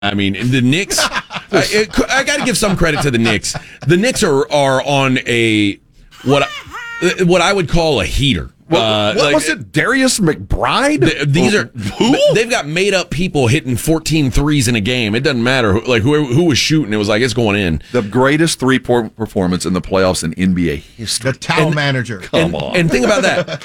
I mean, the Knicks. I got to give some credit to the Knicks. The Knicks are on what I would call a heater. What was it? Darius McBride? These are who? They've got made up people hitting 14 threes in a game. It doesn't matter who was shooting. It was like it's going in. The greatest 3-point performance in the playoffs in NBA history. The towel manager. Come on. And think about that.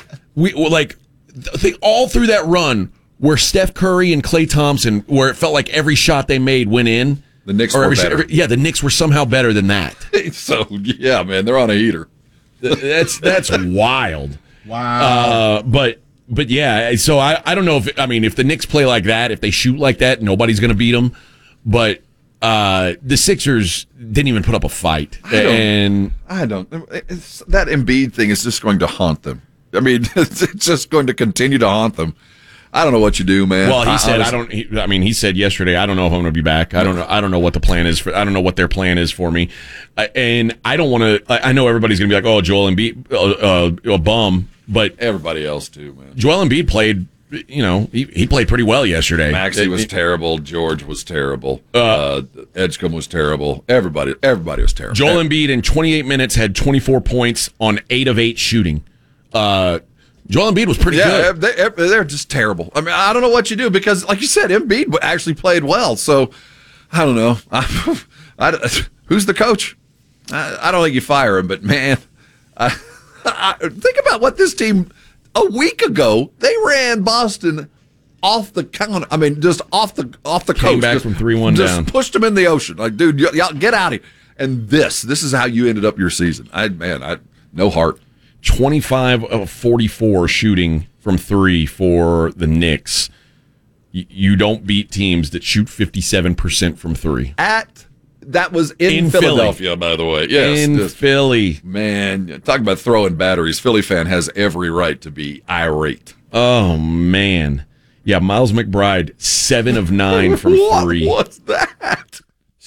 All through that run where Steph Curry and Klay Thompson, where it felt like every shot they made went in. The Knicks were better. The Knicks were somehow better than that. So yeah, man, they're on a heater. That's wild. Wow. But yeah, so I don't know if the Knicks play like that, if they shoot like that, nobody's going to beat them. But the Sixers didn't even put up a fight. I don't. That Embiid thing is just going to haunt them. I mean, it's just going to continue to haunt them. I don't know what you do, man. Well, he said he said yesterday, I don't know if I'm going to be back. I don't know what the plan is I don't know what their plan is for me. And I don't want to. I know everybody's going to be like, "Oh, Joel Embiid, a bum," but everybody else too, man. Joel Embiid played. He played pretty well yesterday. Maxey was terrible. George was terrible. Edgecombe was terrible. Everybody was terrible. Joel Embiid in 28 minutes had 24 points on 8 of 8 shooting. Joel Embiid was pretty good. They're just terrible. I mean, I don't know what you do because, like you said, Embiid actually played well. So, I don't know. Who's the coach? I don't think you fire him, but man, think about what this team a week ago they ran Boston off the counter. I mean, just off the coast. Came back from 3-1 down. Just pushed them in the ocean. Like, dude, y'all get out of here. And this is how you ended up your season. No heart. 25 of 44 shooting from 3 for the Knicks. You don't beat teams that shoot 57% from 3. That was in Philadelphia, Philly. By the way. Yes, Philly. Man, talk about throwing batteries. Philly fan has every right to be irate. Oh, man. Yeah, Miles McBride, 7 of 9 from 3. What's that?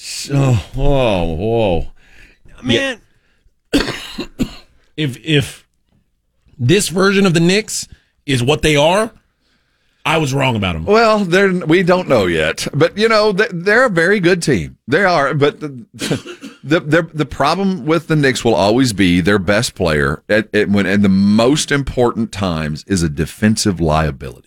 Whoa. Man, if this version of the Knicks is what they are, I was wrong about them. Well, we don't know yet, but they're a very good team. They are, but the problem with the Knicks will always be their best player when in the most important times is a defensive liability.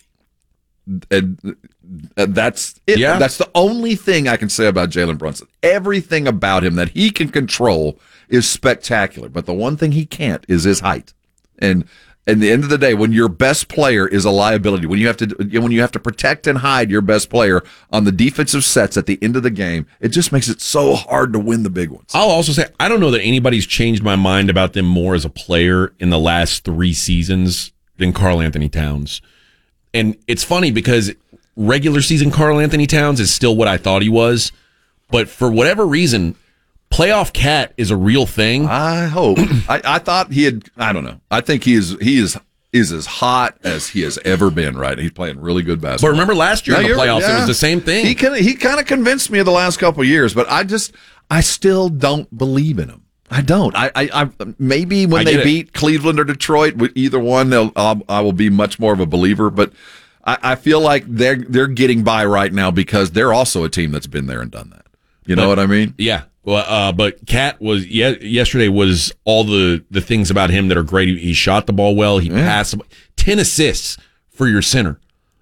And that's it. Yeah. That's the only thing I can say about Jalen Brunson. Everything about him that he can control is spectacular, but the one thing he can't is his height. And at the end of the day, when your best player is a liability, when you have to protect and hide your best player on the defensive sets at the end of the game, it just makes it so hard to win the big ones. I'll also say I don't know that anybody's changed my mind about them more as a player in the last 3 seasons than Karl Anthony Towns. And it's funny because regular season Karl Anthony Towns is still what I thought he was, but for whatever reason, playoff cat is a real thing. I hope. I thought he had. I don't know. I think he is as hot as he has ever been. Right, he's playing really good basketball. But remember last year in the playoffs, it was the same thing. He kind of convinced me of the last couple of years, but I still don't believe in him. I don't. I maybe when they beat Cleveland or Detroit, with either one, I will be much more of a believer. But I feel like they're getting by right now because they're also a team that's been there and done that. You know what I mean? Yeah. Well, but Cat was yesterday was all the things about him that are great. He shot the ball well. He passed 10 assists for your center.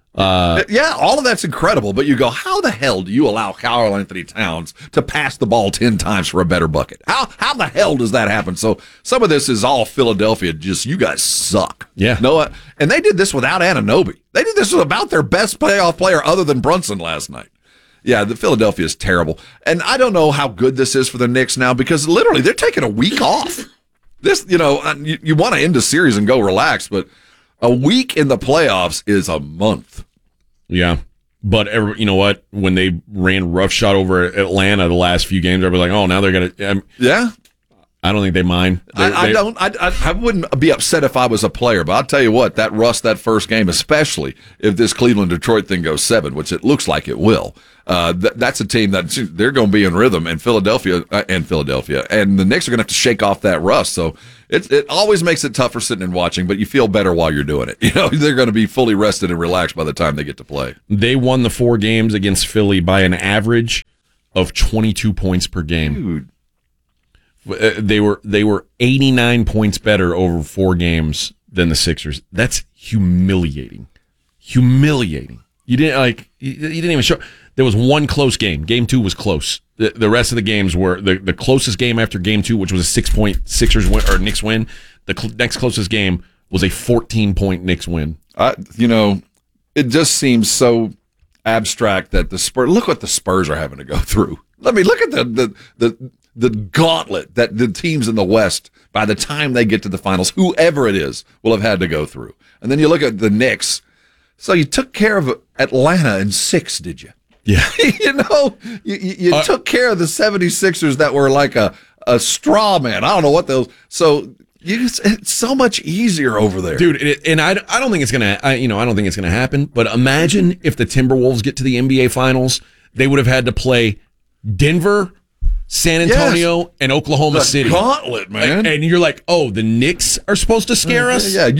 All of that's incredible. But you go, how the hell do you allow Karl Anthony Towns to pass the ball 10 times for a better bucket? How the hell does that happen? So some of this is all Philadelphia. Just you guys suck. Yeah. Know what? And they did this without Anunoby. They did this without their best playoff player other than Brunson last night. Yeah, the Philadelphia is terrible. And I don't know how good this is for the Knicks now because literally they're taking a week off. This, you want to end a series and go relax, but a week in the playoffs is a month. Yeah. But you know what? When they ran roughshod over Atlanta the last few games, everybody's like, oh, now they're going to. Yeah. I don't think they mind. I wouldn't be upset if I was a player, but I'll tell you what, that first game, especially if this Cleveland-Detroit thing goes 7, which it looks like it will, That's a team that they're going to be in rhythm, and Philadelphia, and the Knicks are going to have to shake off that rust. So it always makes it tougher sitting and watching, but you feel better while you're doing it. You know, they're going to be fully rested and relaxed by the time they get to play. They won the 4 games against Philly by an average of 22 points per game. Dude. They were 89 points better over 4 games than the Sixers. That's humiliating. Humiliating. You didn't even show. There was one close game. Game 2 was close. The rest of the games were the closest game after game 2, which was a 6-point Sixers win or Knicks win. The next closest game was a 14-point Knicks win. It just seems so abstract that the Spurs. Look what the Spurs are having to go through. Look at the gauntlet that the teams in the West, by the time they get to the finals, whoever it is, will have had to go through. And then you look at the Knicks. So you took care of Atlanta in 6, did you? Yeah. You took care of the 76ers that were like a straw man. I don't know what those. So it's so much easier over there, dude. And I don't think it's gonna. I don't think it's gonna happen. But imagine if the Timberwolves get to the NBA Finals, they would have had to play Denver, San Antonio, and Oklahoma City. Gauntlet, man. And you're like, oh, the Knicks are supposed to scare us? Yeah.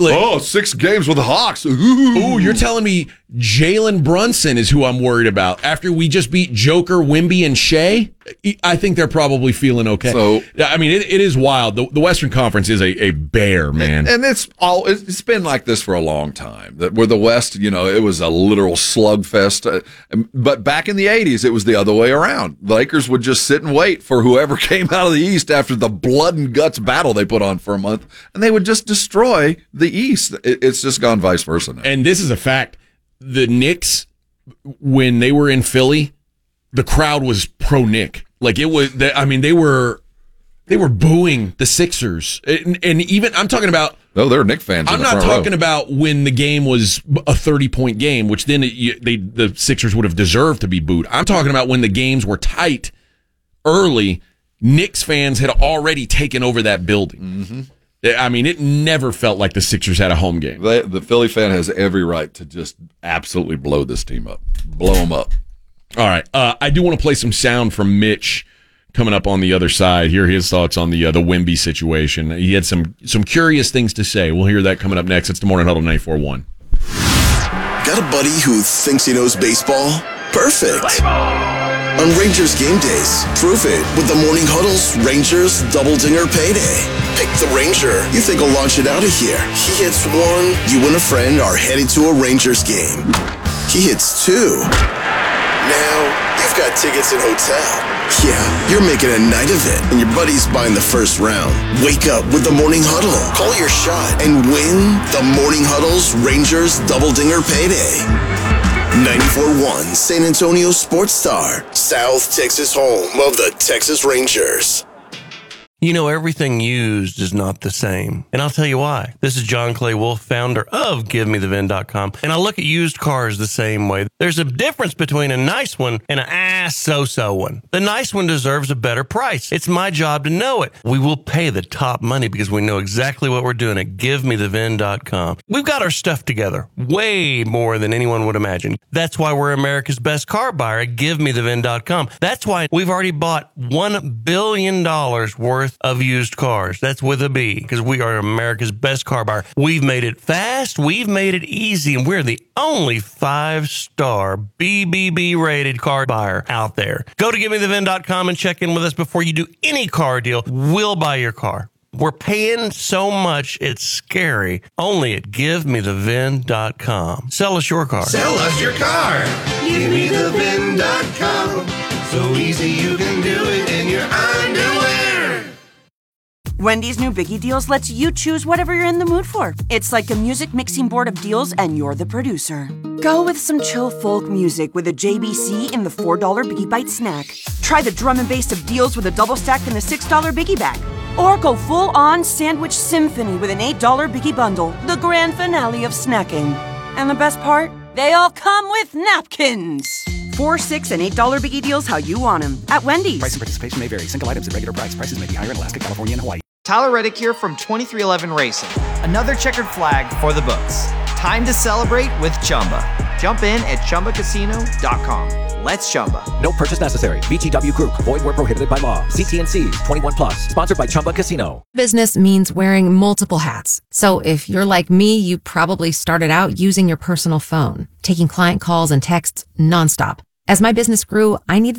6 games with the Hawks. Ooh, you're telling me Jalen Brunson is who I'm worried about after we just beat Joker, Wemby, and Shea? I think they're probably feeling okay. So, I mean, it is wild. The Western Conference is a bear, man. And it's been like this for a long time. Where the West, it was a literal slugfest. But back in the 80s, it was the other way around. The Lakers would just sit and wait for whoever came out of the East after the blood and guts battle they put on for a month, and they would just destroy the East. It's just gone vice versa now. And this is a fact. The Knicks, when they were in Philly, the crowd was pro Knick. Like it was. They were booing the Sixers, and even I'm talking about. No, they're Knick fans. I'm not talking about when the game was a 30-point game, which then the Sixers would have deserved to be booed. I'm talking about when the games were tight early. Knicks fans had already taken over that building. Mm-hmm. I mean, it never felt like the Sixers had a home game. The Philly fan has every right to just absolutely blow this team up. Blow them up. All right. I do want to play some sound from Mitch coming up on the other side. Hear his thoughts on the Wemby situation. He had some curious things to say. We'll hear that coming up next. It's the Morning Huddle 94.1. Got a buddy who thinks he knows baseball? Perfect. On Rangers game days, prove it with the Morning Huddle's Rangers Double Dinger Payday. Pick the Ranger you think will launch it out of here. He hits 1, you and a friend are headed to a Rangers game. He hits 2. Now, you've got tickets and hotel. Yeah, you're making a night of it, and your buddy's buying the first round. Wake up with the Morning Huddle. Call your shot and win the Morning Huddle's Rangers Double Dinger Payday. 94.1 San Antonio Sports Star, South Texas home of the Texas Rangers. You know, everything used is not the same. And I'll tell you why. This is John Clay Wolf, founder of GiveMeTheVin.com. And I look at used cars the same way. There's a difference between a nice one and an so-so one. The nice one deserves a better price. It's my job to know it. We will pay the top money because we know exactly what we're doing at GiveMeTheVin.com. We've got our stuff together way more than anyone would imagine. That's why we're America's best car buyer at GiveMeTheVin.com. That's why we've already bought $1 billion worth of used cars. That's with a B, because we are America's best car buyer. We've made it fast, we've made it easy, and we're the only 5-star BBB rated car buyer out there. Go to GiveMeTheVin.com and check in with us before you do any car deal. We'll buy your car. We're paying so much, it's scary. Only at GiveMeTheVin.com. Sell us your car. Sell us your car. GiveMeTheVin.com. So easy you can do it in your underwear. Wendy's new Biggie Deals lets you choose whatever you're in the mood for. It's like a music mixing board of deals, and you're the producer. Go with some chill folk music with a JBC in the $4 Biggie Bite snack. Try the drum and bass of deals with a double stack in the $6 Biggie bag. Or go full-on sandwich symphony with an $8 Biggie bundle, the grand finale of snacking. And the best part? They all come with napkins. $4, $6, and $8 Biggie Deals how you want them at Wendy's. Price and participation may vary. Single items at regular price. Prices may be higher in Alaska, California, and Hawaii. Tyler Reddick here from 23XI Racing. Another checkered flag for the books. time to celebrate with Chumba. Jump in at ChumbaCasino.com. Let's Chumba. No purchase necessary. VGW Group. Void where prohibited by law. See T&Cs. 21 plus. Sponsored by Chumba Casino. Business means wearing multiple hats. So if you're like me, you probably started out using your personal phone, taking client calls and texts nonstop. As my business grew, I needed